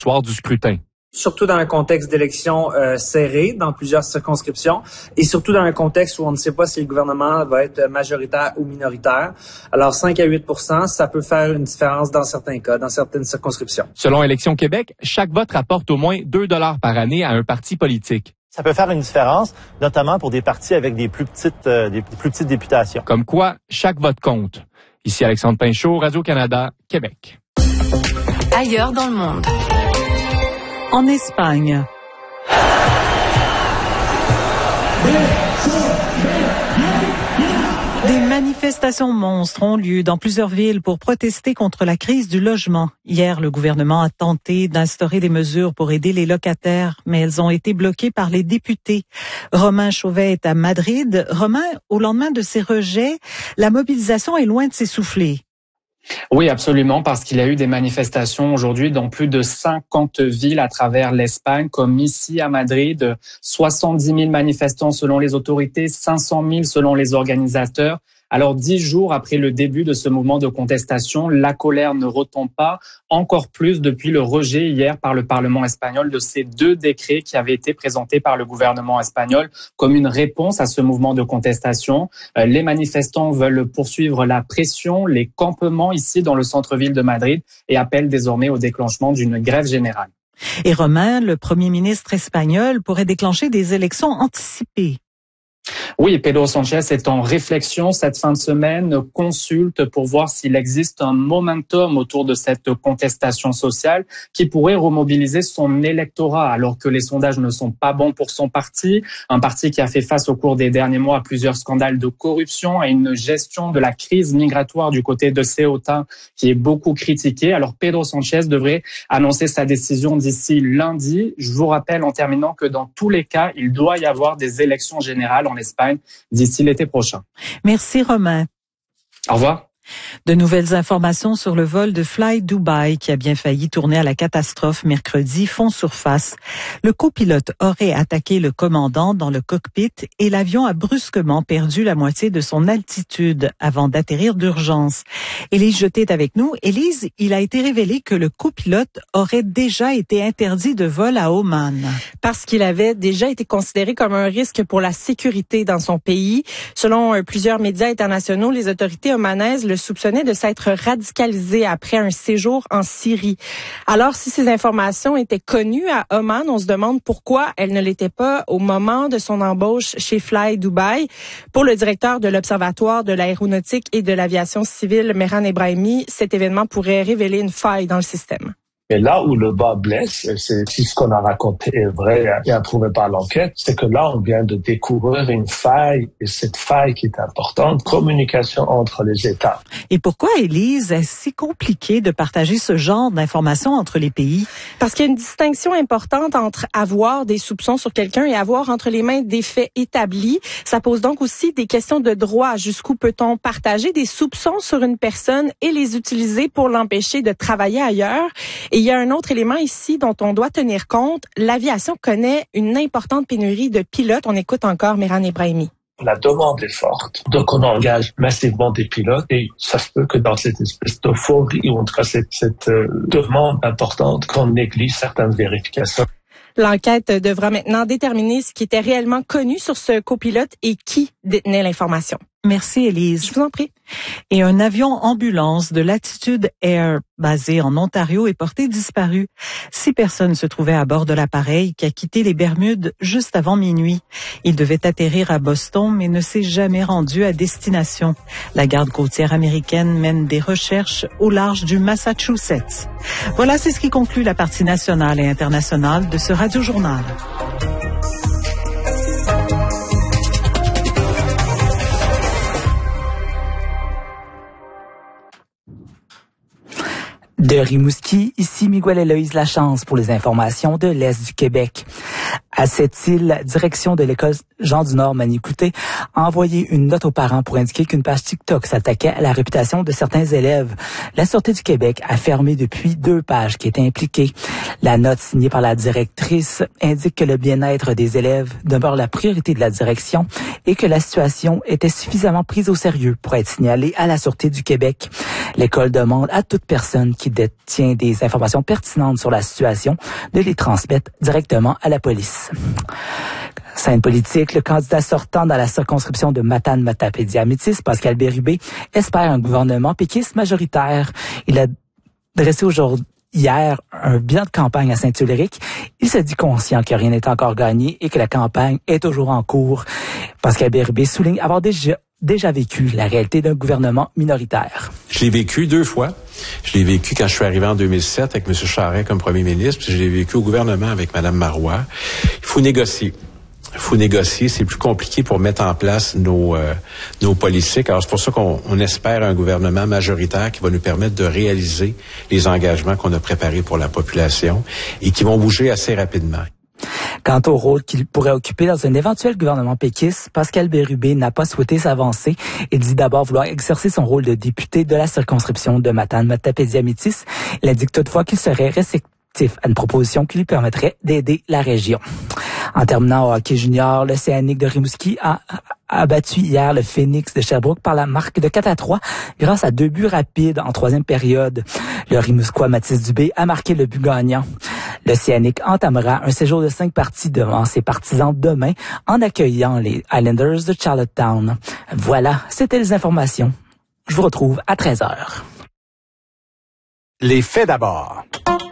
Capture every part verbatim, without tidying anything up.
soir du scrutin. Surtout dans un contexte d'élection euh, serré dans plusieurs circonscriptions et surtout dans un contexte où on ne sait pas si le gouvernement va être majoritaire ou minoritaire. Alors cinq à huit pour cent, ça peut faire une différence dans certains cas, dans certaines circonscriptions. Selon Élections Québec, chaque vote rapporte au moins deux dollars par année à un parti politique. Ça peut faire une différence, notamment pour des partis avec des plus petites, euh, des plus petites députations. Comme quoi, chaque vote compte. Ici Alexandre Pinchot, Radio-Canada, Québec. Ailleurs dans le monde. En Espagne. Des manifestations monstres ont lieu dans plusieurs villes pour protester contre la crise du logement. Hier, le gouvernement a tenté d'instaurer des mesures pour aider les locataires, mais elles ont été bloquées par les députés. Romain Chauvet est à Madrid. Romain, au lendemain de ces rejets, la mobilisation est loin de s'essouffler. Oui, absolument, parce qu'il y a eu des manifestations aujourd'hui dans plus de cinquante villes à travers l'Espagne, comme ici à Madrid, soixante-dix mille manifestants selon les autorités, cinq cent mille selon les organisateurs. Alors, dix jours après le début de ce mouvement de contestation, la colère ne retombe pas, encore plus depuis le rejet hier par le Parlement espagnol de ces deux décrets qui avaient été présentés par le gouvernement espagnol comme une réponse à ce mouvement de contestation. Euh, les manifestants veulent poursuivre la pression, les campements ici dans le centre-ville de Madrid et appellent désormais au déclenchement d'une grève générale. Et Romain, le Premier ministre espagnol, pourrait déclencher des élections anticipées. Oui, Pedro Sánchez est en réflexion cette fin de semaine, consulte pour voir s'il existe un momentum autour de cette contestation sociale qui pourrait remobiliser son électorat alors que les sondages ne sont pas bons pour son parti, un parti qui a fait face au cours des derniers mois à plusieurs scandales de corruption et une gestion de la crise migratoire du côté de Ceuta qui est beaucoup critiquée. Alors Pedro Sánchez devrait annoncer sa décision d'ici lundi. Je vous rappelle en terminant que dans tous les cas, il doit y avoir des élections générales en Espagne d'ici l'été prochain. Merci Romain. Au revoir. De nouvelles informations sur le vol de Fly Dubai qui a bien failli tourner à la catastrophe mercredi font surface. Le copilote aurait attaqué le commandant dans le cockpit et l'avion a brusquement perdu la moitié de son altitude avant d'atterrir d'urgence. Élise Jeté est avec nous. Élise, il a été révélé que le copilote aurait déjà été interdit de vol à Oman. Parce qu'il avait déjà été considéré comme un risque pour la sécurité dans son pays. Selon euh, plusieurs médias internationaux, les autorités omanaises le soupçonnait de s'être radicalisé après un séjour en Syrie. Alors, si ces informations étaient connues à Oman, on se demande pourquoi elles ne l'étaient pas au moment de son embauche chez Fly Dubai. Pour le directeur de l'Observatoire de l'aéronautique et de l'aviation civile, Mehran Ebrahimi, cet événement pourrait révéler une faille dans le système. Et là où le bas blesse, c'est si ce qu'on a raconté est vrai et approuvé par l'enquête, c'est que là, on vient de découvrir une faille, et cette faille qui est importante, communication entre les États. Et pourquoi, Élise, est-ce si compliqué de partager ce genre d'informations entre les pays? Parce qu'il y a une distinction importante entre avoir des soupçons sur quelqu'un et avoir entre les mains des faits établis. Ça pose donc aussi des questions de droit. Jusqu'où peut-on partager des soupçons sur une personne et les utiliser pour l'empêcher de travailler ailleurs? Et il y a un autre élément ici dont on doit tenir compte. L'aviation connaît une importante pénurie de pilotes. On écoute encore Mehran Ebrahimi. La demande est forte, donc on engage massivement des pilotes et ça se peut que dans cette espèce d'euphorie ou en tout cas cette, cette euh, demande importante qu'on néglige certaines vérifications. L'enquête devra maintenant déterminer ce qui était réellement connu sur ce copilote et qui détenait l'information. Merci, Élise. Je vous en prie. Et un avion ambulance de Latitude Air, basé en Ontario, est porté disparu. Six personnes se trouvaient à bord de l'appareil qui a quitté les Bermudes juste avant minuit. Il devait atterrir à Boston, mais ne s'est jamais rendu à destination. La garde côtière américaine mène des recherches au large du Massachusetts. Voilà, c'est ce qui conclut la partie nationale et internationale de ce Radio-Journal. De Rimouski, ici Miguel Héloïse Lachance pour les informations de l'Est du Québec. À cette île, direction de l'école Jean du Nord Manicouté a envoyé une note aux parents pour indiquer qu'une page TikTok s'attaquait à la réputation de certains élèves. La Sûreté du Québec a fermé depuis deux pages qui étaient impliquées. La note signée par la directrice indique que le bien-être des élèves demeure la priorité de la direction et que la situation était suffisamment prise au sérieux pour être signalée à la Sûreté du Québec. L'école demande à toute personne qui détient des informations pertinentes sur la situation de les transmettre directement à la police. Scène politique, le candidat sortant dans la circonscription de Matane-Matapédia-Métis, Pascal Bérubé, espère un gouvernement péquiste majoritaire. Il a dressé aujourd'hui Hier, un bilan de campagne à Saint-Ulrich. Il se dit conscient que rien n'est encore gagné et que la campagne est toujours en cours. Pascal Bérubé souligne avoir déjà, déjà vécu la réalité d'un gouvernement minoritaire. Je l'ai vécu deux fois. Je l'ai vécu quand je suis arrivé en deux mille sept avec M. Charest comme premier ministre, puis je l'ai vécu au gouvernement avec Mme Marois. Il faut négocier. Il faut négocier, c'est plus compliqué pour mettre en place nos euh, nos politiques. Alors c'est pour ça qu'on on espère un gouvernement majoritaire qui va nous permettre de réaliser les engagements qu'on a préparés pour la population et qui vont bouger assez rapidement. Quant au rôle qu'il pourrait occuper dans un éventuel gouvernement péquiste, Pascal Bérubé n'a pas souhaité s'avancer. Il dit d'abord vouloir exercer son rôle de député de la circonscription de Matane-Matapédia-Métis. Il indique toutefois qu'il serait réceptif à une proposition qui lui permettrait d'aider la région. En terminant au hockey junior, l'Océanique de Rimouski a, a battu hier le Phoenix de Sherbrooke par la marque de quatre à trois grâce à deux buts rapides en troisième période. Le Rimouskois Mathis Dubé a marqué le but gagnant. L'Océanique entamera un séjour de cinq parties devant ses partisans demain en accueillant les Islanders de Charlottetown. Voilà, c'était les informations. Je vous retrouve à treize heures. Les faits d'abord.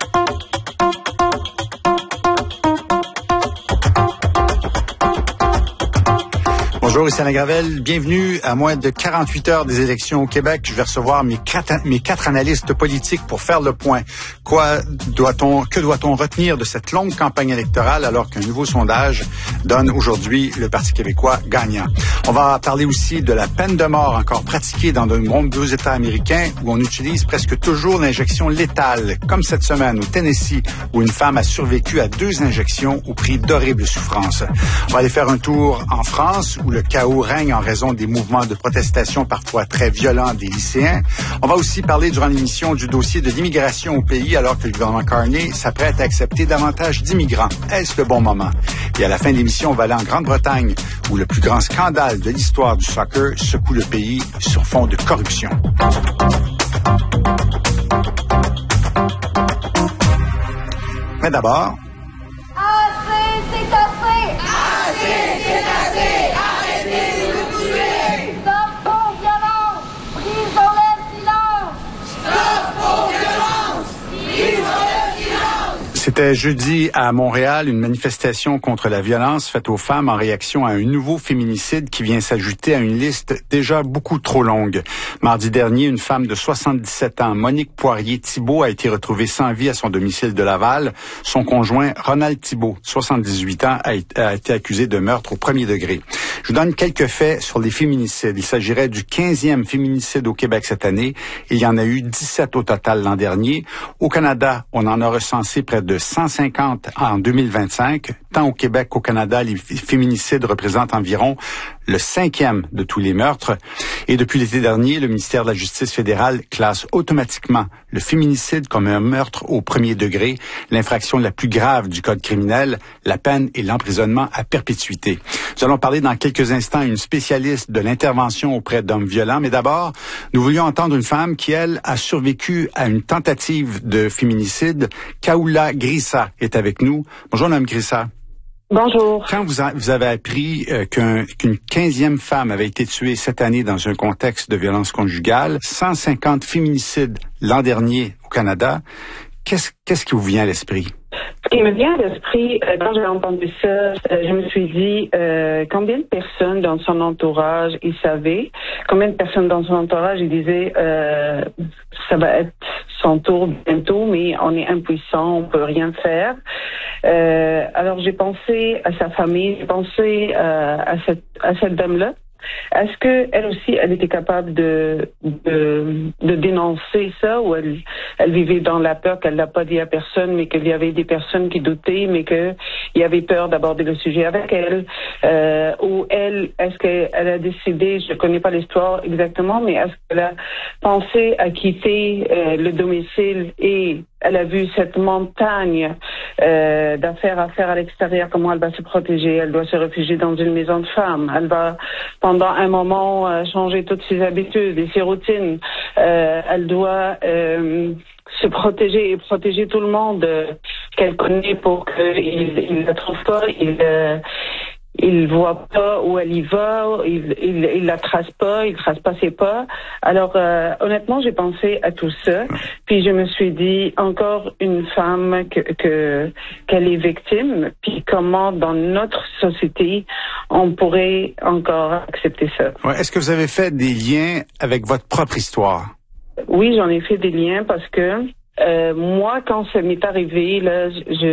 Bonjour, ici Alain Gravel. Bienvenue à moins de quarante-huit heures des élections au Québec. Je vais recevoir mes quatre, mes quatre analystes politiques pour faire le point. Quoi doit-on, que doit-on retenir de cette longue campagne électorale alors qu'un nouveau sondage donne aujourd'hui le Parti québécois gagnant? On va parler aussi de la peine de mort encore pratiquée dans de nombreux États américains où on utilise presque toujours l'injection létale, comme cette semaine au Tennessee où une femme a survécu à deux injections au prix d'horribles souffrances. On va aller faire un tour en France où le chaos règne en raison des mouvements de protestation parfois très violents des lycéens. On va aussi parler durant l'émission du dossier de l'immigration au pays alors que le gouvernement Carney s'apprête à accepter davantage d'immigrants. Est-ce le bon moment? Et à la fin de l'émission, on va aller en Grande-Bretagne où le plus grand scandale de l'histoire du soccer secoue le pays sur fond de corruption. Mais d'abord... Assez, c'est assez! Assez, c'est assez! Arrêtez de nous tuer! Stop aux violences! Brisons le silence! Stop aux violences! Brisons le silence! C'était jeudi à Montréal, une manifestation contre la violence faite aux femmes en réaction à un nouveau féminicide qui vient s'ajouter à une liste déjà beaucoup trop longue. Mardi dernier, une femme de soixante-dix-sept ans, Monique Poirier-Thibault, a été retrouvée sans vie à son domicile de Laval. Son conjoint, Ronald Thibault, soixante-dix-huit ans, a été accusé de meurtre au premier degré. Je vous donne quelques faits sur les féminicides. Il s'agirait du quinzième féminicide au Québec cette année. Il y en a eu dix-sept au total l'an dernier. Au Canada, on en a recensé près de cent cinquante en deux mille vingt-cinq. Tant au Québec qu'au Canada, les féminicides représentent environ le cinquième de tous les meurtres. Et depuis l'été dernier, le ministère de la Justice fédérale classe automatiquement le féminicide comme un meurtre au premier degré, l'infraction la plus grave du code criminel. La peine est l'emprisonnement à perpétuité. Nous allons parler dans quelques instants à une spécialiste de l'intervention auprès d'hommes violents. Mais d'abord, nous voulions entendre une femme qui, elle, a survécu à une tentative de féminicide. Kaoula Grissa est avec nous. Bonjour, Mme Grissa. Bonjour. Quand vous, a, vous avez appris euh, qu'un, qu'une quinzième femme avait été tuée cette année dans un contexte de violence conjugale, cent cinquante féminicides l'an dernier au Canada, qu'est-ce, qu'est-ce qui vous vient à l'esprit? Ce qui me vient à l'esprit, euh, quand j'ai entendu ça, euh, je me suis dit euh, combien de personnes dans son entourage il savait, combien de personnes dans son entourage il disait euh, ça va être son tour bientôt, mais on est impuissant, on peut rien faire. Euh, alors j'ai pensé à sa famille, j'ai pensé euh, à cette à cette dame-là. Est-ce que elle aussi, elle était capable de de, de dénoncer ça, ou elle elle vivait dans la peur qu'elle l'a pas dit à personne, mais qu'il y avait des personnes qui doutaient, mais que il y avait peur d'aborder le sujet avec elle, euh, ou elle, est-ce qu'elle a décidé, je connais pas l'histoire exactement, mais est-ce qu'elle a pensé à quitter euh, le domicile et elle a vu cette montagne euh, d'affaires à faire à l'extérieur, comment elle va se protéger. Elle doit se réfugier dans une maison de femmes. Elle va, pendant un moment, euh, changer toutes ses habitudes et ses routines. Euh, elle doit euh, se protéger et protéger tout le monde euh, qu'elle connaît pour qu'il ne la trouve pas. Il, euh, il voit pas où elle y va, il, il, il la trace pas, il trace pas ses pas. Alors, euh, honnêtement, j'ai pensé à tout ça. Puis je me suis dit, encore une femme que, que qu'elle est victime. Puis comment, dans notre société, on pourrait encore accepter ça. Ouais, est-ce que vous avez fait des liens avec votre propre histoire? Oui, j'en ai fait des liens parce que Euh, moi, quand ça m'est arrivé, là,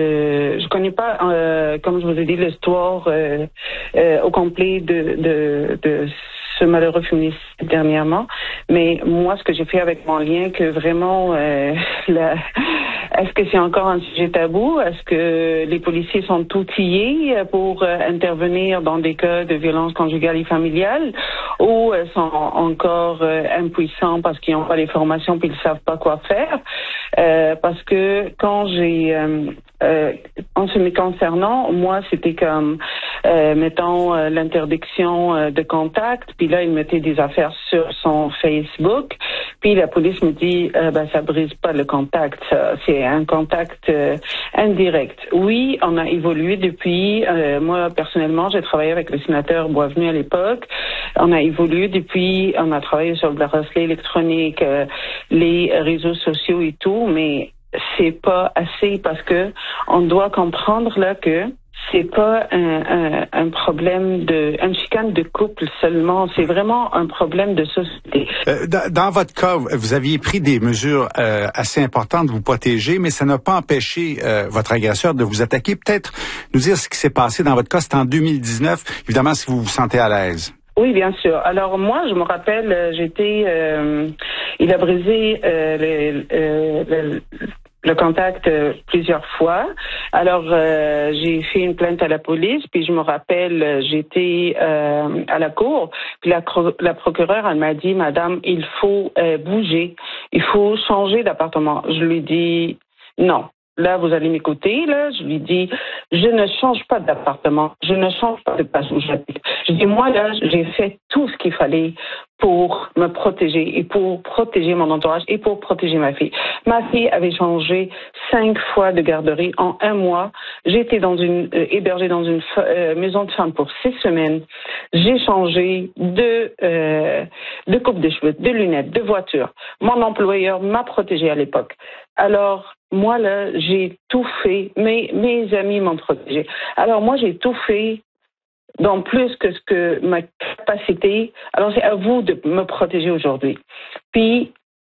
je je connais pas, euh, comme je vous ai dit, l'histoire euh, euh, au complet de, de de ce malheureux féminicide dernièrement. Mais moi, ce que j'ai fait avec mon lien, que vraiment, euh, la, est-ce que c'est encore un sujet tabou? Est-ce que les policiers sont outillés pour euh, intervenir dans des cas de violence conjugale et familiale, ou euh, sont encore euh, impuissants parce qu'ils n'ont pas les formations puis ils savent pas quoi faire? Euh, parce que quand j'ai, euh, euh, en ce me concernant, moi, c'était comme, euh, mettons, euh, l'interdiction euh, de contact, puis là, il mettait des affaires sur son Facebook, puis la police me dit, euh, ben, ça brise pas le contact, ça, c'est un contact euh, indirect. Oui, on a évolué depuis, euh, moi, personnellement, j'ai travaillé avec le sénateur Boisvenu à l'époque, on a évolué depuis, on a travaillé sur le bracelet électronique, euh, les réseaux sociaux et tout, mais c'est pas assez parce que on doit comprendre là que c'est pas un, un, un problème de, un chicane de couple seulement, c'est vraiment un problème de société. Euh, dans, dans votre cas, vous aviez pris des mesures euh, assez importantes de vous protéger, mais ça n'a pas empêché euh, votre agresseur de vous attaquer. Peut-être nous dire ce qui s'est passé dans votre cas, c'était en deux mille dix-neuf, évidemment si vous vous sentez à l'aise. Oui, bien sûr. Alors moi, je me rappelle, j'étais, euh, il a brisé euh, le, euh, le, le contact euh, plusieurs fois. Alors euh, j'ai fait une plainte à la police, puis je me rappelle, j'étais euh, à la cour, puis la, la procureure, elle m'a dit, Madame, il faut euh, bouger, il faut changer d'appartement. Je lui dis non. Là, vous allez m'écouter, là. Je lui dis, je ne change pas d'appartement. Je ne change pas de place où j'habite. Je dis, moi, là, j'ai fait tout ce qu'il fallait pour me protéger et pour protéger mon entourage et pour protéger ma fille. Ma fille avait changé cinq fois de garderie en un mois. J'étais dans une, euh, hébergée dans une euh, maison de femmes pour six semaines. J'ai changé de, euh, de coupe de cheveux, de lunettes, de voiture. Mon employeur m'a protégée à l'époque. Alors, moi, là, j'ai tout fait. Mes, mes amis m'ont protégée. Alors, moi, j'ai tout fait dans plus que ce que ma capacité. Alors, c'est à vous de me protéger aujourd'hui. Puis,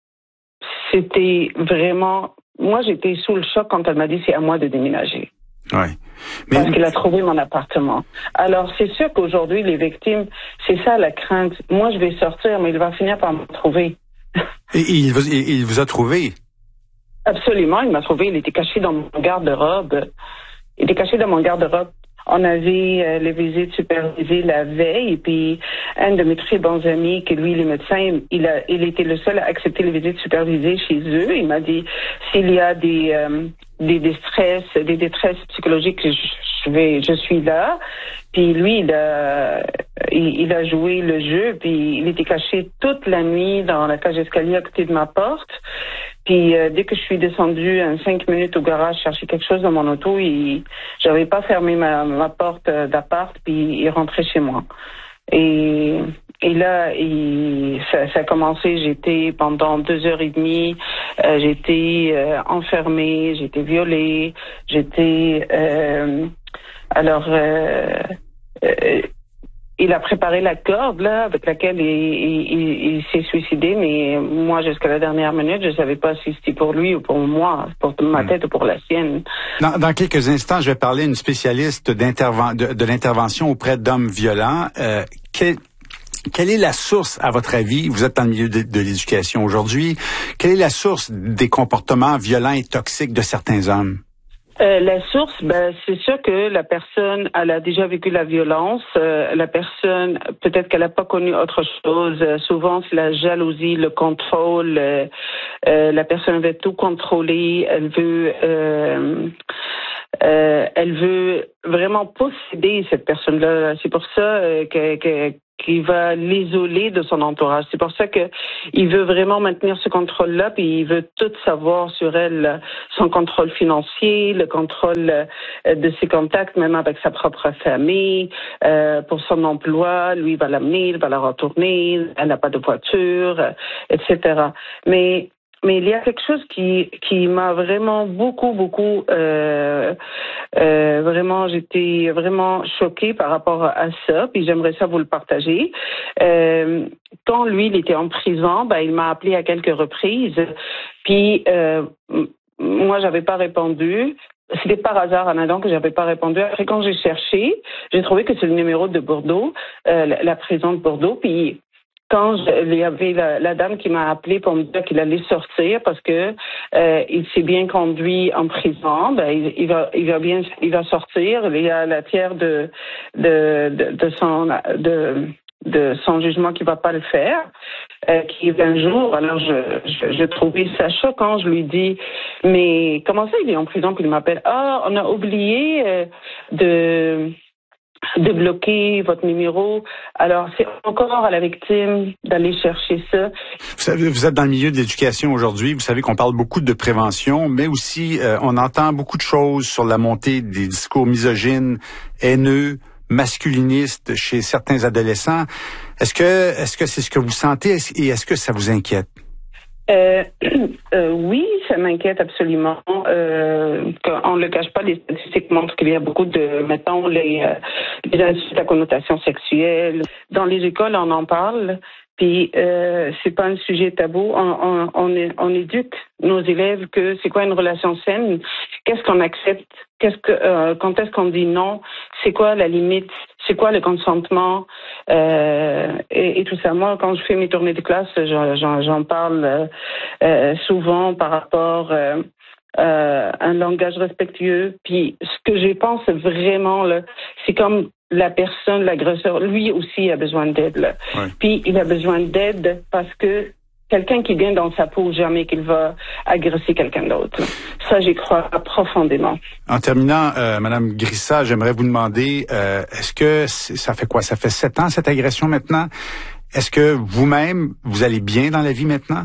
c'était vraiment... Moi, j'étais sous le choc quand elle m'a dit c'est à moi de déménager. Oui. Mais... Parce qu'elle a trouvé mon appartement. Alors, c'est sûr qu'aujourd'hui, les victimes, c'est ça la crainte. Moi, je vais sortir, mais il va finir par me trouver. Et il vous, il vous a trouvé? Absolument, il m'a trouvé. Il était caché dans mon garde-robe. Il était caché dans mon garde-robe. On avait euh, les visites supervisées la veille, et puis un de mes très bons amis, qui lui, il est médecin, il a, il était le seul à accepter les visites supervisées chez eux. Il m'a dit s'il y a des euh, des détresse, des détresses psychologiques, je, je vais, je suis là. Puis lui, il a, il, il a joué le jeu, puis il était caché toute la nuit dans la cage d'escalier à côté de ma porte. Puis euh, dès que je suis descendue en cinq minutes au garage chercher quelque chose dans mon auto, il, j'avais pas fermé ma, ma porte d'appart, puis il rentrait chez moi. Et, et là, il, ça, ça a commencé. J'étais pendant deux heures et demie, euh, j'étais euh, enfermée, j'étais violée, j'étais euh, alors. Euh, euh, Il a préparé la corde là avec laquelle il, il, il, il s'est suicidé, mais moi jusqu'à la dernière minute, je savais pas si c'était pour lui ou pour moi, pour ma tête ou pour la sienne. Dans, dans quelques instants, je vais parler à une spécialiste d'interven- de, de l'intervention auprès d'hommes violents. Euh, quel, quelle est la source, à votre avis, vous êtes dans le milieu de, de l'éducation aujourd'hui, quelle est la source des comportements violents et toxiques de certains hommes? Euh, la source, ben, c'est sûr que la personne, elle a déjà vécu la violence. Euh, la personne, peut-être qu'elle n'a pas connu autre chose. Euh, souvent, c'est la jalousie, le contrôle. Euh, euh, la personne veut tout contrôler. Elle veut, euh, euh, elle veut vraiment posséder cette personne-là. C'est pour ça euh, que, que qu'il va l'isoler de son entourage. C'est pour ça que il veut vraiment maintenir ce contrôle-là, puis il veut tout savoir sur elle, son contrôle financier, le contrôle euh, de ses contacts, même avec sa propre famille, euh, pour son emploi. Lui, il va l'amener, il va la retourner, elle n'a pas de voiture, euh, et cetera. Mais Mais il y a quelque chose qui qui m'a vraiment beaucoup beaucoup euh, euh, vraiment j'étais vraiment choquée par rapport à ça, puis j'aimerais ça vous le partager. Euh, quand lui il était en prison, ben il m'a appelé à quelques reprises, puis euh, moi j'avais pas répondu. C'était par hasard, en allant que j'avais pas répondu. Après, quand j'ai cherché, j'ai trouvé que c'est le numéro de Bordeaux, euh, la, la prison de Bordeaux, puis quand je, il y avait la, la dame qui m'a appelé pour me dire qu'il allait sortir parce que euh, il s'est bien conduit en prison, ben il, il va il va bien il va sortir. Il y a la tiers de de de, de son de de son jugement qui va pas le faire, euh, qui est vingt jours. Alors je, je je trouvais ça choquant. Je lui dis mais comment ça il est en prison puis il m'appelle ah on a oublié euh, de de bloquer votre numéro. Alors, c'est encore à la victime d'aller chercher ça. Vous savez, vous êtes dans le milieu de l'éducation aujourd'hui. Vous savez qu'on parle beaucoup de prévention, mais aussi, euh, on entend beaucoup de choses sur la montée des discours misogynes, haineux, masculinistes chez certains adolescents. Est-ce que, est-ce que c'est ce que vous sentez et est-ce que ça vous inquiète? Euh, euh, oui, ça m'inquiète absolument. Euh, on ne le cache pas, les statistiques montrent qu'il y a beaucoup de, mettons, les, euh, les insultes à connotation sexuelle. Dans les écoles, on en parle, puis euh, c'est pas un sujet tabou. On, on, on, est, on éduque nos élèves que c'est quoi une relation saine, qu'est-ce qu'on accepte, qu'est-ce que, euh, quand est-ce qu'on dit non, c'est quoi la limite, c'est quoi le consentement, euh, et, et tout ça. Moi, quand je fais mes tournées de classe, j'en, j'en, j'en parle euh, souvent par rapport euh, euh, à un langage respectueux. Puis ce que je pense vraiment, là, c'est comme la personne, l'agresseur, lui aussi a besoin d'aide. Là. Ouais. Puis il a besoin d'aide parce que quelqu'un qui vient dans sa peau, jamais qu'il va agresser quelqu'un d'autre. Ça, j'y crois profondément. En terminant, euh, Madame Grissa, j'aimerais vous demander, euh, est-ce que ça fait quoi? Ça fait sept ans, cette agression maintenant? Est-ce que vous-même, vous allez bien dans la vie maintenant?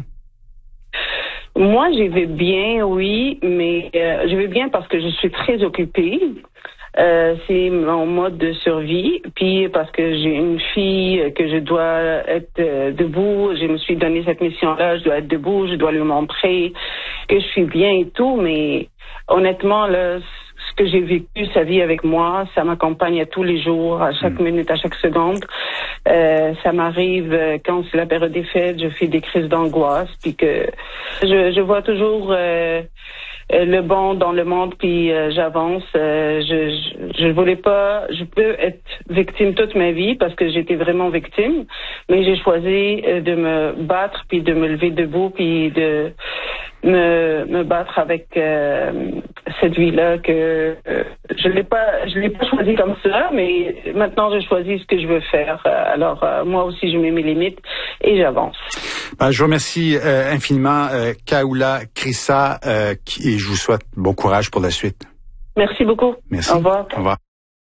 Moi, je vais bien, oui, mais euh, je vais bien parce que je suis très occupée. Euh, c'est mon mode de survie, puis parce que j'ai une fille que je dois être euh, debout, je me suis donné cette mission-là, je dois être debout, je dois lui montrer que je suis bien et tout, mais honnêtement, là, ce que j'ai vécu, sa vie avec moi, ça m'accompagne à tous les jours, à chaque minute, à chaque seconde. Euh, ça m'arrive quand c'est la période des fêtes, je fais des crises d'angoisse, puis que je, je vois toujours euh, le bon dans le monde, puis euh, j'avance. Euh, je, je je voulais pas, je peux être victime toute ma vie parce que j'étais vraiment victime, mais j'ai choisi euh, de me battre, puis de me lever debout, puis de me me battre avec euh, cette vie-là que euh, je l'ai pas, je l'ai pas choisi comme ça, mais maintenant je choisis ce que je veux faire. Alors euh, moi aussi je mets mes limites et j'avance. Ben, je vous remercie euh, infiniment, euh, Kaoula Grissa, euh, qui, et je vous souhaite bon courage pour la suite. Merci beaucoup. Merci. Au revoir. Au revoir.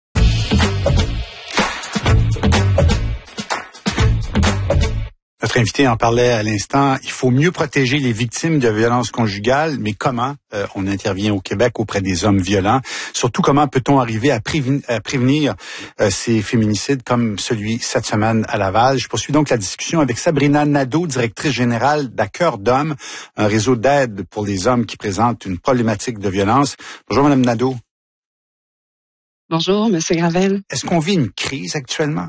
Notre invité en parlait à l'instant. Il faut mieux protéger les victimes de violences conjugales, mais comment euh, on intervient au Québec auprès des hommes violents? Surtout, comment peut-on arriver à, prévenir, à prévenir euh, ces féminicides comme celui cette semaine à Laval? Je poursuis donc la discussion avec Sabrina Nadeau, directrice générale d'À Cœur d'Homme, un réseau d'aide pour les hommes qui présentent une problématique de violence. Bonjour, Madame Nadeau. Bonjour, Monsieur Gravel. Est-ce qu'on vit une crise actuellement?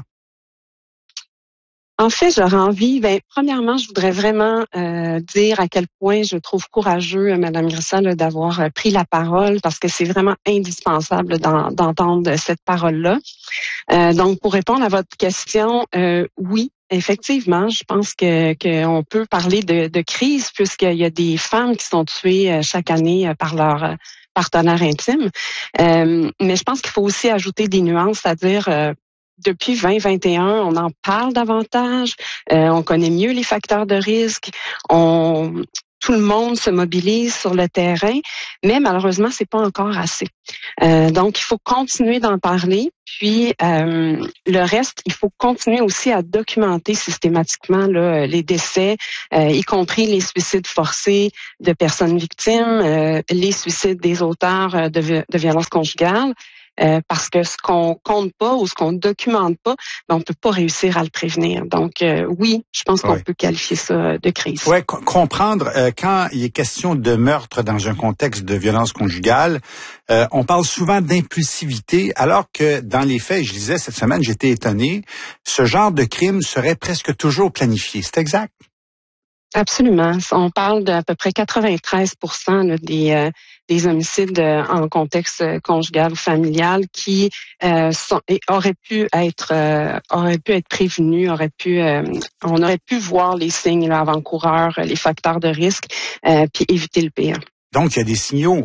En fait, j'aurais envie, ben, premièrement, je voudrais vraiment euh, dire à quel point je trouve courageux, Madame Grissa, là, d'avoir euh, pris la parole, parce que c'est vraiment indispensable d'en, d'entendre cette parole-là. Euh, donc, pour répondre à votre question, euh, oui, effectivement, je pense que qu'on peut parler de, de crise, puisqu'il y a des femmes qui sont tuées euh, chaque année euh, par leur euh, partenaire intime. Euh, mais je pense qu'il faut aussi ajouter des nuances, c'est-à-dire euh, depuis vingt vingt et un, on en parle davantage, euh, on connaît mieux les facteurs de risque, on tout le monde se mobilise sur le terrain, mais malheureusement, c'est pas encore assez. Euh, donc, il faut continuer d'en parler. Puis, euh, le reste, il faut continuer aussi à documenter systématiquement là, les décès, euh, y compris les suicides forcés de personnes victimes, euh, les suicides des auteurs de, de violences conjugales. Euh, parce que ce qu'on compte pas ou ce qu'on documente pas, ben, on peut pas réussir à le prévenir. Donc euh, oui, je pense qu'on ouais. peut qualifier ça de crise. Ouais, co- comprendre euh, quand il est question de meurtre dans un contexte de violence conjugale, euh, on parle souvent d'impulsivité, alors que dans les faits, je disais cette semaine, j'étais étonné, ce genre de crime serait presque toujours planifié. C'est exact? Absolument. On parle d'à peu près quatre-vingt-treize pour cent là, des euh, des homicides euh, en contexte conjugal ou familial qui euh, sont et auraient pu être euh, auraient pu être prévenus, auraient pu euh, on aurait pu voir les signes là, avant-coureurs, les facteurs de risque, euh, puis éviter le pire. Donc il y a des signaux.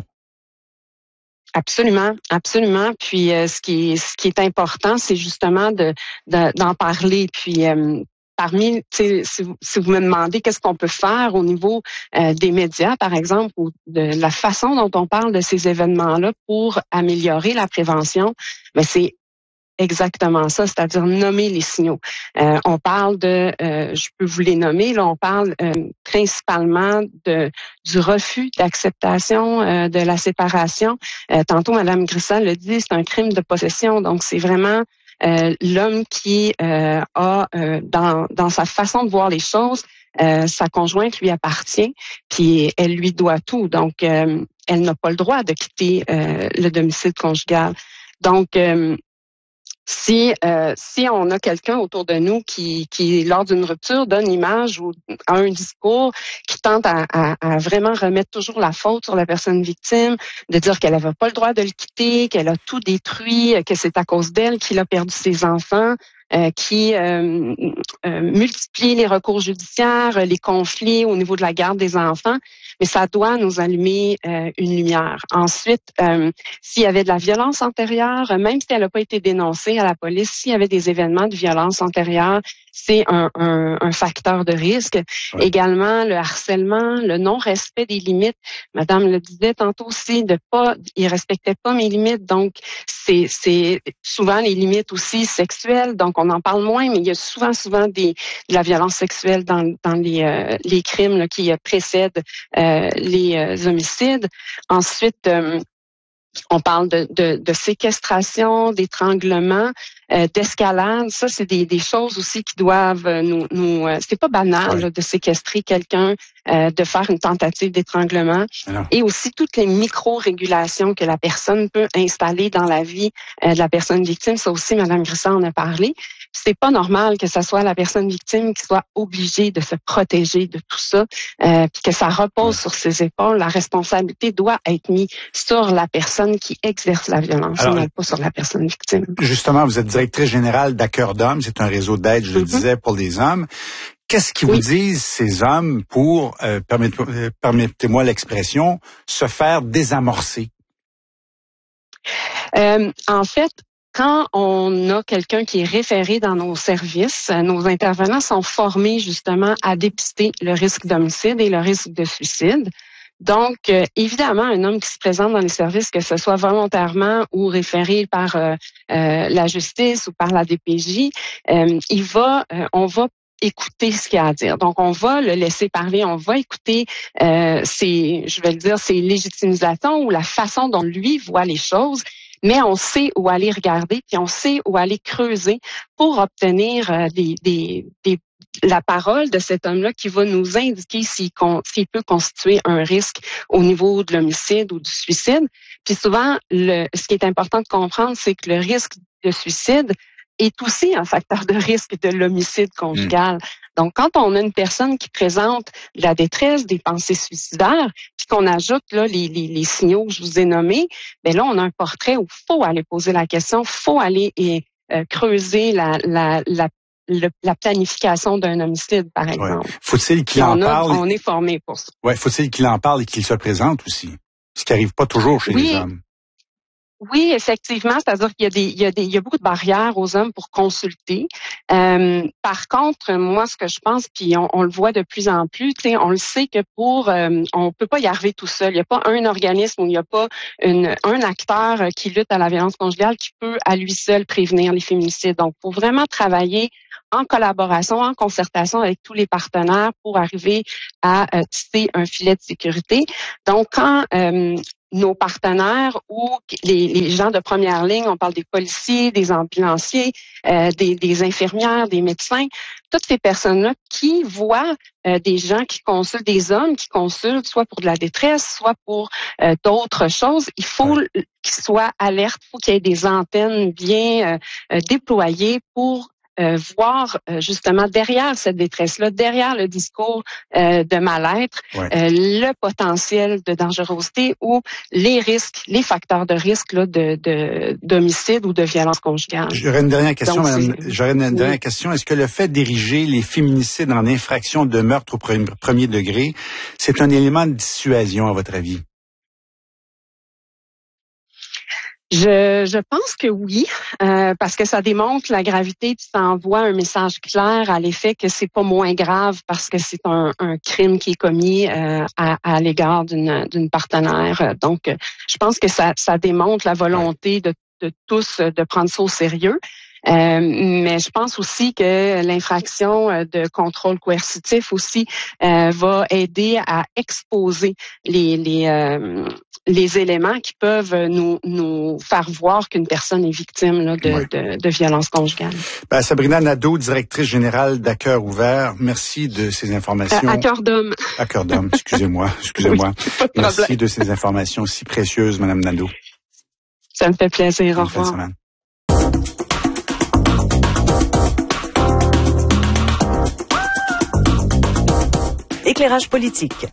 Absolument, absolument. Puis euh, ce qui est ce qui est important, c'est justement de, de d'en parler. Puis euh, Parmi, si vous, si vous me demandez qu'est-ce qu'on peut faire au niveau euh, des médias, par exemple, ou de la façon dont on parle de ces événements-là pour améliorer la prévention, ben c'est exactement ça, c'est-à-dire nommer les signaux. Euh, on parle de, euh, je peux vous les nommer, là, on parle euh, principalement de du refus d'acceptation euh, de la séparation. Euh, tantôt, Madame Grisal le dit, c'est un crime de possession, donc c'est vraiment Euh, l'homme qui euh, a euh, dans dans sa façon de voir les choses, euh, sa conjointe lui appartient, puis elle lui doit tout, donc euh, elle n'a pas le droit de quitter euh, le domicile conjugal. Donc euh, si euh, si on a quelqu'un autour de nous qui qui lors d'une rupture donne l'image ou a un discours qui tente à, à, à vraiment remettre toujours la faute sur la personne victime, de dire qu'elle n'avait pas le droit de le quitter, qu'elle a tout détruit, que c'est à cause d'elle qu'il a perdu ses enfants, euh, qui euh, euh, multiplie les recours judiciaires, les conflits au niveau de la garde des enfants, mais ça doit nous allumer euh, une lumière. Ensuite, euh, s'il y avait de la violence antérieure, même si elle n'a pas été dénoncée à la police, s'il y avait des événements de violence antérieure, c'est un, un, un facteur de risque. Ouais. Également, le harcèlement, le non-respect des limites. Madame le disait tantôt aussi, de pas, il respectait pas mes limites, donc c'est, c'est souvent les limites aussi sexuelles. Donc on en parle moins, mais il y a souvent, souvent des de la violence sexuelle dans dans les euh, les crimes là, qui précèdent euh, les euh, homicides. Ensuite, euh, on parle de, de, de séquestration, d'étranglement, euh, d'escalade. Ça, c'est des, des choses aussi qui doivent nous... nous euh, c'est pas banal ouais. là, de séquestrer quelqu'un, euh, de faire une tentative d'étranglement. Alors. Et aussi toutes les micro-régulations que la personne peut installer dans la vie euh, de la personne victime. Ça aussi, Mme Grisson en a parlé. C'est pas normal que ce soit la personne victime qui soit obligée de se protéger de tout ça, euh, puis que ça repose ouais. sur ses épaules. La responsabilité doit être mise sur la personne qui exerce la violence, Alors, non pas sur la personne victime. Justement, vous êtes directrice générale d'À Cœur d'Homme, c'est un réseau d'aide, je mm-hmm. le disais, pour les hommes. Qu'est-ce qu'ils oui. vous disent, ces hommes, pour, euh, permettez, euh, permettez-moi l'expression, se faire désamorcer? Euh, en fait, quand on a quelqu'un qui est référé dans nos services, nos intervenants sont formés justement à dépister le risque d'homicide et le risque de suicide. Donc, euh, évidemment, un homme qui se présente dans les services, que ce soit volontairement ou référé par euh, euh, la justice ou par la D P J, euh, il va, euh, on va écouter ce qu'il a à dire. Donc, on va le laisser parler, on va écouter euh, ses, je vais le dire, ses légitimisations ou la façon dont lui voit les choses. Mais on sait où aller regarder, puis on sait où aller creuser pour obtenir euh, des, des, des, la parole de cet homme-là qui va nous indiquer s'il, s'il peut constituer un risque au niveau de l'homicide ou du suicide. Puis souvent, le, ce qui est important de comprendre, c'est que le risque de suicide est aussi un facteur de risque de l'homicide conjugal. Mmh. Donc, quand on a une personne qui présente de la détresse, des pensées suicidaires, puis qu'on ajoute là les, les, les signaux que je vous ai nommés, ben là, on a un portrait où il faut aller poser la question, il faut aller et, euh, creuser la, la, la, le, la planification d'un homicide, par exemple. Ouais. Faut-il qu'il en a, parle? On est formé pour ça. Ouais, faut-il qu'il en parle et qu'il se présente aussi, ce qui n'arrive pas toujours chez oui. les hommes. Oui, effectivement, c'est-à-dire qu'il y a des, il y a des, il y a beaucoup de barrières aux hommes pour consulter. Euh, par contre, moi, ce que je pense, puis on, on le voit de plus en plus, tu sais, on le sait que pour, euh, on peut pas y arriver tout seul. Il n'y a pas un organisme ou il n'y a pas une, un acteur qui lutte à la violence conjugale qui peut à lui seul prévenir les féminicides. Donc, faut vraiment travailler en collaboration, en concertation avec tous les partenaires pour arriver à euh, tisser un filet de sécurité. Donc, quand euh, nos partenaires ou les, les gens de première ligne, on parle des policiers, des ambulanciers, euh, des, des infirmières, des médecins, toutes ces personnes-là qui voient euh, des gens qui consultent, des hommes qui consultent, soit pour de la détresse, soit pour euh, d'autres choses, il faut ouais. qu'ils soient alertes, il faut qu'il y ait des antennes bien euh, déployées pour Euh, voir euh, justement derrière cette détresse-là, derrière le discours euh, de mal-être, ouais. euh, le potentiel de dangerosité ou les risques, les facteurs de risque là, de, de d'homicide ou de violence conjugale. J'aurais une dernière question, Donc, madame. J'aurais une dernière oui. question. Est-ce que le fait d'ériger les féminicides en infraction de meurtre au premier degré, c'est un élément de dissuasion à votre avis? Je, je pense que oui, euh, parce que ça démontre la gravité, puis ça envoie un message clair à l'effet que c'est pas moins grave parce que c'est un, un crime qui est commis euh, à, à l'égard d'une, d'une partenaire. Donc, je pense que ça, ça démontre la volonté de, de tous de prendre ça au sérieux. Euh, mais je pense aussi que l'infraction de contrôle coercitif aussi euh, va aider à exposer les les euh, les éléments qui peuvent nous nous faire voir qu'une personne est victime là, de, oui. de de violence conjugale. Ben, Sabrina Nadeau, directrice générale d'À Cœur Ouvert, merci de ces informations. À, à cœur d'homme. À cœur d'homme, excusez-moi, excusez-moi. Oui, pas de merci problème. de ces informations si précieuses, Madame Nadeau. Ça me fait plaisir. Au revoir. Éclairage politique.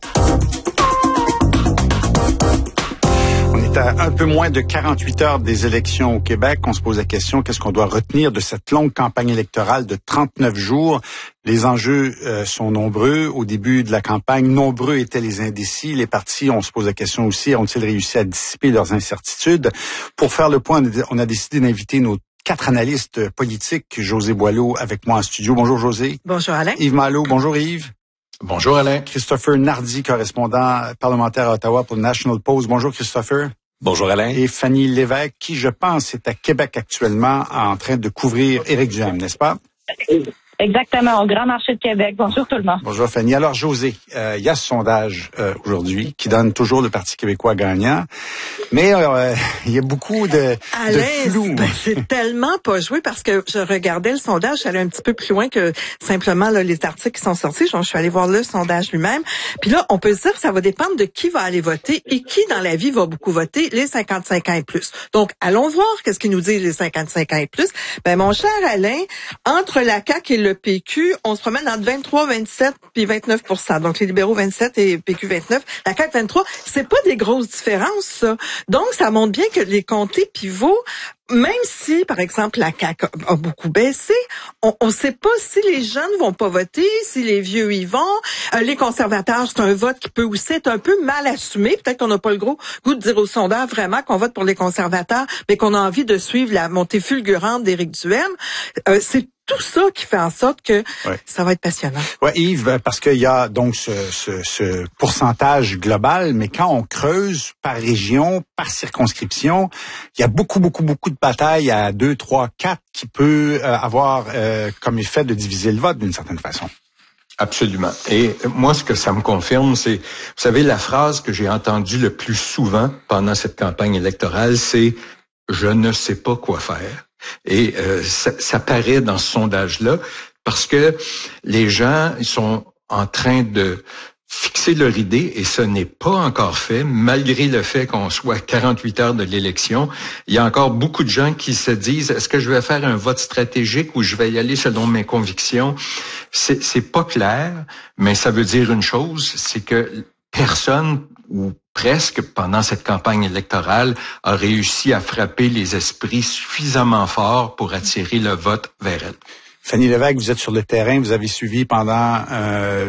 On est à un peu moins de quarante-huit heures des élections au Québec. On se pose la question, qu'est-ce qu'on doit retenir de cette longue campagne électorale de trente-neuf jours? Les enjeux euh, sont nombreux. Au début de la campagne, nombreux étaient les indécis. Les partis, on se pose la question aussi, ont-ils réussi à dissiper leurs incertitudes? Pour faire le point, on a décidé d'inviter nos quatre analystes politiques. José Boileau avec moi en studio. Bonjour José. Bonjour Alain. Yves Malo. Bonjour Yves. Bonjour Alain. Christopher Nardi, correspondant parlementaire à Ottawa pour le National Post. Bonjour Christopher. Bonjour Alain. Et Fanny Lévesque, qui je pense est à Québec actuellement en train de couvrir Éric Duhaime, n'est-ce pas? Exactement, au Grand Marché de Québec. Bonjour tout le monde. Bonjour Fanny. Alors José, euh, il y a ce sondage euh, aujourd'hui qui donne toujours le Parti québécois gagnant, mais euh, il y a beaucoup de, Alain, de flou. Ben, c'est tellement pas joué parce que je regardais le sondage, j'allais un petit peu plus loin que simplement là, les articles qui sont sortis. Je suis allée voir le sondage lui-même. Puis là, on peut se dire que ça va dépendre de qui va aller voter et qui dans la vie va beaucoup voter, les cinquante-cinq ans et plus. Donc, allons voir qu'est-ce qu'ils nous disent les cinquante-cinq ans et plus. Ben mon cher Alain, entre la C A Q et le P Q, on se promène entre vingt-trois, vingt-sept puis vingt-neuf pour cent. Donc, les libéraux vingt-sept et P Q vingt-neuf. La C A Q vingt-trois, c'est pas des grosses différences, ça. Donc, ça montre bien que les comtés pivots, même si, par exemple, la C A Q a beaucoup baissé, on ne sait pas si les jeunes vont pas voter, si les vieux y vont. Euh, les conservateurs, c'est un vote qui peut aussi être un peu mal assumé. Peut-être qu'on n'a pas le gros goût de dire aux sondeurs vraiment qu'on vote pour les conservateurs, mais qu'on a envie de suivre la montée fulgurante d'Éric Duhaime. Euh, c'est tout ça qui fait en sorte que ouais. ça va être passionnant. Ouais, Yves, parce qu'il y a donc ce, ce, ce pourcentage global, mais quand on creuse par région, par circonscription, il y a beaucoup, beaucoup, beaucoup de batailles à deux, trois, quatre qui peut euh, avoir euh, comme effet de diviser le vote d'une certaine façon. Absolument. Et moi, ce que ça me confirme, c'est, vous savez, la phrase que j'ai entendue le plus souvent pendant cette campagne électorale, c'est « je ne sais pas quoi faire ». Et euh, ça, ça paraît dans ce sondage-là parce que les gens ils sont en train de fixer leur idée et ce n'est pas encore fait, malgré le fait qu'on soit à quarante-huit heures de l'élection. Il y a encore beaucoup de gens qui se disent, est-ce que je vais faire un vote stratégique ou je vais y aller selon mes convictions? C'est, c'est pas clair, mais ça veut dire une chose, c'est que personne ou presque pendant cette campagne électorale a réussi à frapper les esprits suffisamment fort pour attirer le vote vers elle. Fanny Lévesque, vous êtes sur le terrain, vous avez suivi pendant euh,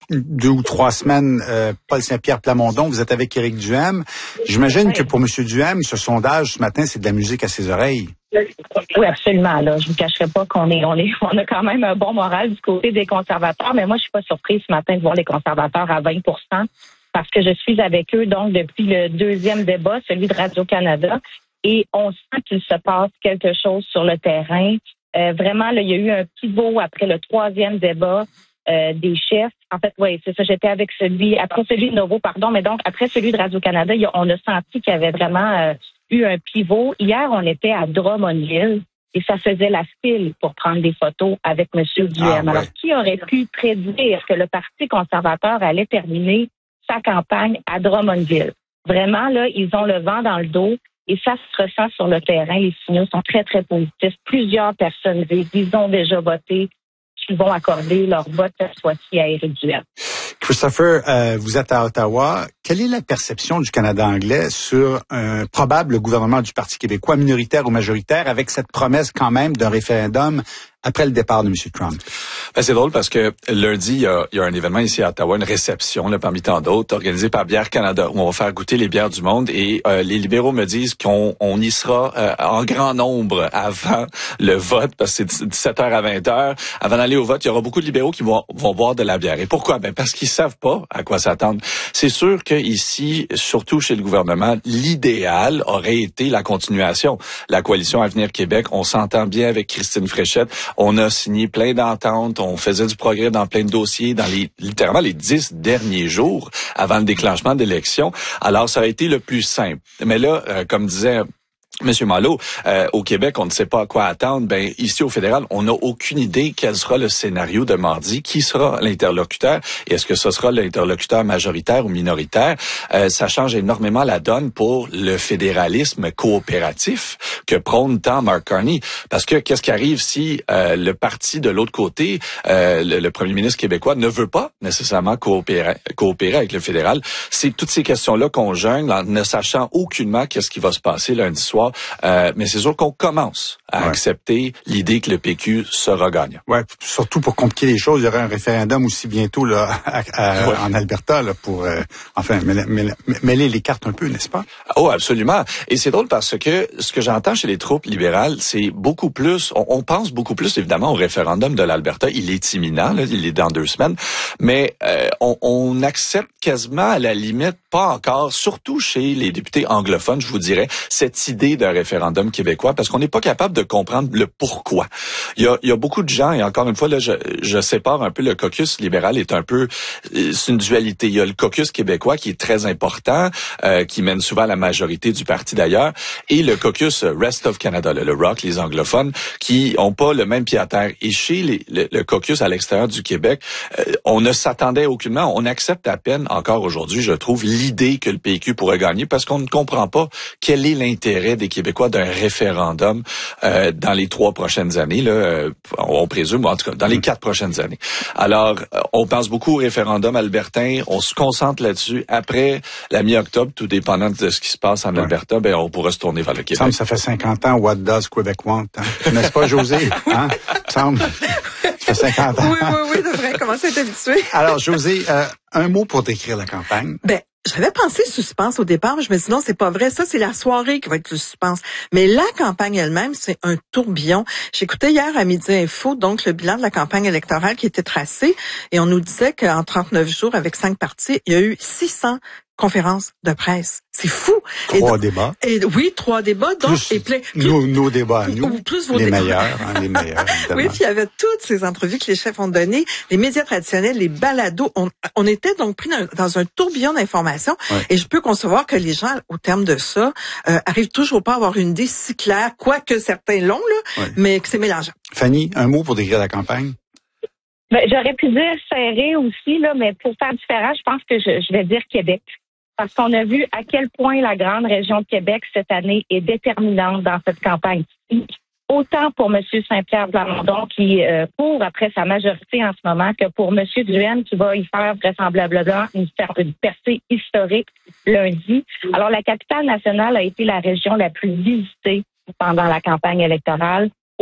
deux ou trois semaines, euh, Paul Saint-Pierre Plamondon, vous êtes avec Éric Duhaime. J'imagine oui. que pour M. Duhaime, ce sondage ce matin, c'est de la musique à ses oreilles. Oui, absolument. Là, je vous cacherai pas qu'on est, on est, on a quand même un bon moral du côté des conservateurs, mais moi, je suis pas surprise ce matin de voir les conservateurs à vingt pour cent parce que je suis avec eux donc depuis le deuxième débat, celui de Radio-Canada, et on sent qu'il se passe quelque chose sur le terrain. Euh, vraiment, là, il y a eu un pivot après le troisième débat. Euh, des chefs. En fait, oui, c'est ça. J'étais avec celui, après celui de Novo, pardon, mais donc après celui de Radio-Canada, a, on a senti qu'il y avait vraiment euh, eu un pivot. Hier, on était à Drummondville et ça faisait la file pour prendre des photos avec M. Duhaime. Ah, ouais. Alors, qui aurait pu prédire que le Parti conservateur allait terminer sa campagne à Drummondville? Vraiment, là, ils ont le vent dans le dos et ça se ressent sur le terrain. Les signaux sont très, très positifs. Plusieurs personnes disent, ils ont déjà voté, qu'ils vont accorder leur vote cette fois-ci à Éric Duhaime. Christopher, euh, vous êtes à Ottawa. Quelle est la perception du Canada anglais sur un probable gouvernement du Parti québécois, minoritaire ou majoritaire, avec cette promesse quand même d'un référendum après le départ de M. Trump? Ben, c'est drôle parce que lundi, il y a, il y a un événement ici à Ottawa, une réception là, parmi tant d'autres, organisée par Bière Canada, où on va faire goûter les bières du monde. Et euh, les libéraux me disent qu'on on y sera euh, en grand nombre avant le vote, parce que c'est dix-sept heures à vingt heures. Avant d'aller au vote, il y aura beaucoup de libéraux qui vont, vont boire de la bière. Et pourquoi? Ben parce qu'ils savent pas à quoi s'attendre. C'est sûr que ici, surtout chez le gouvernement, l'idéal aurait été la continuation. La coalition Avenir Québec, on s'entend bien avec Christine Fréchette. On a signé plein d'ententes, on faisait du progrès dans plein de dossiers dans les littéralement les dix derniers jours avant le déclenchement de l'élection. Alors, ça a été le plus simple. Mais là, euh, comme disait Monsieur Malo, euh, au Québec, on ne sait pas à quoi attendre. Ben ici au fédéral, on n'a aucune idée quel sera le scénario de mardi, qui sera l'interlocuteur, et est-ce que ce sera l'interlocuteur majoritaire ou minoritaire. Euh, ça change énormément la donne pour le fédéralisme coopératif que prône tant Mark Carney. Parce que qu'est-ce qui arrive si euh, le parti de l'autre côté, euh, le, le premier ministre québécois, ne veut pas nécessairement coopérer, coopérer avec le fédéral? C'est toutes ces questions-là qu'on jungle en ne sachant aucunement qu'est-ce qui va se passer lundi soir. Euh, mais c'est sûr qu'on commence à ouais. accepter l'idée que le P Q sera gagnant. Ouais, surtout pour compliquer les choses, il y aura un référendum aussi bientôt là à, à, ouais. en Alberta là pour euh, enfin mêler, mêler, mêler les cartes un peu, n'est-ce pas? Oh, absolument. Et c'est drôle parce que ce que j'entends chez les troupes libérales, c'est beaucoup plus. On, on pense beaucoup plus évidemment au référendum de l'Alberta. Il est imminent, là, il est dans deux semaines, mais euh, on, on accepte quasiment à la limite pas encore, surtout chez les députés anglophones, je vous dirais, cette idée d'un référendum québécois, parce qu'on n'est pas capable de comprendre le pourquoi. Il y a, il y a beaucoup de gens, et encore une fois, là, je, je sépare un peu le caucus libéral, est un peu, c'est une dualité. Il y a le caucus québécois qui est très important, euh, qui mène souvent à la majorité du parti d'ailleurs, et le caucus Rest of Canada, le, le R O C, les anglophones, qui ont pas le même pied à terre. Et chez les, le, le caucus à l'extérieur du Québec, euh, on ne s'attendait aucunement, on accepte à peine, encore aujourd'hui, je trouve, l'idée que le P Q pourrait gagner, parce qu'on ne comprend pas quel est l'intérêt des Québécois d'un référendum euh, dans les trois prochaines années, là, euh, on présume, en tout cas, dans les quatre prochaines années. Alors, on pense beaucoup au référendum albertain, on se concentre là-dessus. Après la mi-octobre, tout dépendant de ce qui se passe en ouais. Alberta, ben on pourra se tourner vers le Québec. Ça, ça fait cinquante ans, what does Quebec want? Hein? N'est-ce pas, José? Hein? Ça fait cinquante ans. Oui, oui, oui, devrait commencer à être habitué. Alors, José, euh, un mot pour décrire la campagne. Ben, j'avais pensé suspense au départ, mais je me suis dit non, c'est pas vrai. Ça, c'est la soirée qui va être le suspense. Mais la campagne elle-même, c'est un tourbillon. J'écoutais hier à Midi Info, donc, le bilan de la campagne électorale qui était tracé, et on nous disait qu'en trente-neuf jours, avec cinq partis, il y a eu six cents conférences de presse. C'est fou. Trois et, débats. Et, oui, trois débats. Donc, plus, et plein, plus, nos, nos débats à nous. Plus vos les débats. meilleurs, hein, les meilleurs, évidemment. Oui, puis il y avait toutes ces entrevues que les chefs ont données, les médias traditionnels, les balados. On, on était donc pris dans, dans un tourbillon d'informations. Ouais. Et je peux concevoir que les gens, au terme de ça, euh, arrivent toujours pas à avoir une idée si claire, quoique certains l'ont, là, ouais. mais que c'est mélangeant. Fanny, un mot pour décrire la campagne? Ben, j'aurais pu dire serré aussi, là, mais pour faire différent, je pense que je, je vais dire Québec. Parce qu'on a vu à quel point la grande région de Québec cette année est déterminante dans cette campagne. Autant pour M. Saint-Pierre Plamondon qui euh, court après sa majorité en ce moment que pour M. Duhaime qui va y faire vraisemblablement une, une percée historique lundi. Alors la capitale nationale a été la région la plus visitée pendant la campagne électorale.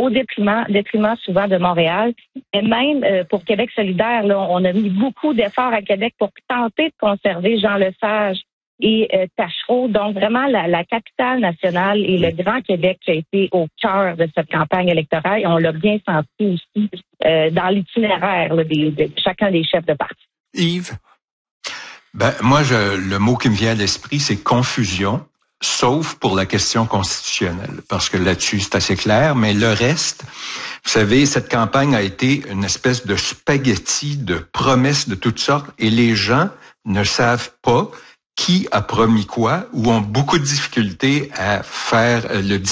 au détriment, détriment souvent de Montréal. Et même euh, pour Québec solidaire, là, on a mis beaucoup d'efforts à Québec pour tenter de conserver Jean Lesage et euh, Tachereau. Donc vraiment, la, la capitale nationale et le Grand Québec qui a été au cœur de cette campagne électorale. Et on l'a bien senti aussi euh, dans l'itinéraire là, des, de chacun des chefs de parti. Yves? Ben, moi, je, le mot qui me vient à l'esprit, c'est confusion, sauf pour la question constitutionnelle, parce que là-dessus, c'est assez clair, mais le reste, vous savez, cette campagne a été une espèce de spaghetti de promesses de toutes sortes, et les gens ne savent pas qui a promis quoi, ou ont beaucoup de difficultés à faire le